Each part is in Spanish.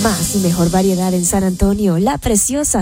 Más y mejor variedad en San Antonio, La Preciosa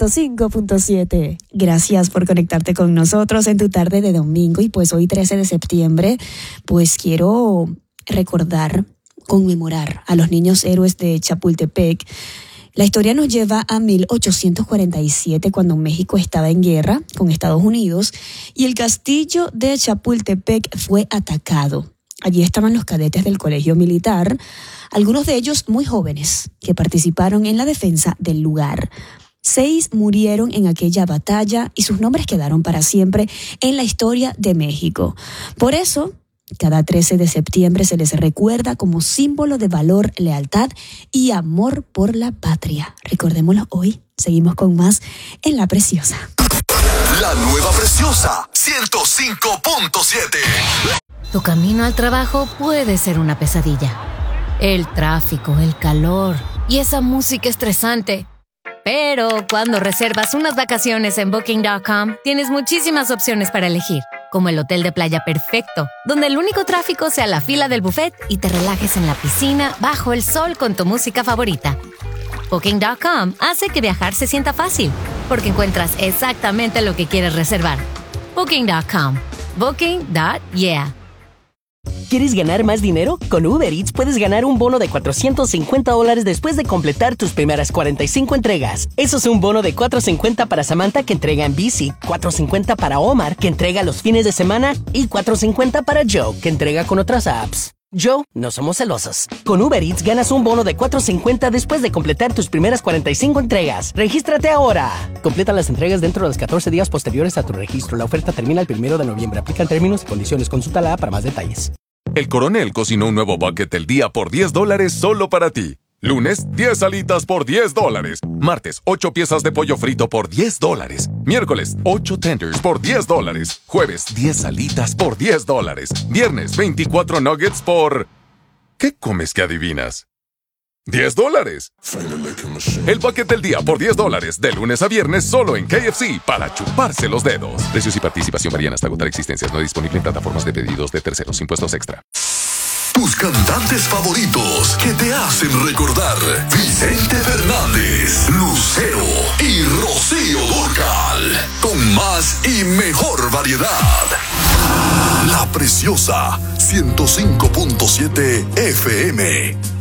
105.7. Gracias por conectarte con nosotros en tu tarde de domingo. Y pues hoy 13 de septiembre, pues quiero recordar, conmemorar a los niños héroes de Chapultepec. La historia nos lleva a 1847, cuando México estaba en guerra con Estados Unidos y el castillo de Chapultepec fue atacado. Allí estaban los cadetes del colegio militar, algunos de ellos muy jóvenes, que participaron en la defensa del lugar. 6 murieron en aquella batalla y sus nombres quedaron para siempre en la historia de México. Por eso, cada 13 de septiembre se les recuerda como símbolo de valor, lealtad y amor por la patria. Recordémoslo hoy. Seguimos con más en La Preciosa. La nueva Preciosa 105.7. Tu camino al trabajo puede ser una pesadilla. El tráfico, el calor y esa música estresante. Pero cuando reservas unas vacaciones en Booking.com, tienes muchísimas opciones para elegir, como el hotel de playa perfecto, donde el único tráfico sea la fila del buffet y te relajes en la piscina bajo el sol con tu música favorita. Booking.com hace que viajar se sienta fácil, porque encuentras exactamente lo que quieres reservar. Booking.com. Booking.yeah. ¿Quieres ganar más dinero? Con Uber Eats puedes ganar un bono de $450 después de completar tus primeras 45 entregas. Eso es un bono de $450 para Samantha, que entrega en bici, $450 para Omar, que entrega los fines de semana, y $450 para Joe, que entrega con otras apps. Joe, no somos celosos. Con Uber Eats ganas un bono de $450 después de completar tus primeras 45 entregas. ¡Regístrate ahora! Completa las entregas dentro de los 14 días posteriores a tu registro. La oferta termina el 1 de noviembre. Aplican términos y condiciones. Consulta la app para más detalles. El Coronel cocinó un nuevo bucket del día por $10 solo para ti. Lunes, 10 alitas por $10. Martes, 8 piezas de pollo frito por $10. Miércoles, 8 tenders por $10. Jueves, 10 alitas por $10. Viernes, 24 nuggets por... ¿Qué comes que adivinas? $10. El bucket del día por $10, de lunes a viernes solo en KFC, para chuparse los dedos. Precios y participación varían hasta agotar existencias. No disponible en plataformas de pedidos de terceros. Impuestos extra. Tus cantantes favoritos que te hacen recordar: Vicente Fernández, Lucero y Rocío Dúrcal. Con más y mejor variedad. La Preciosa 105.7 FM.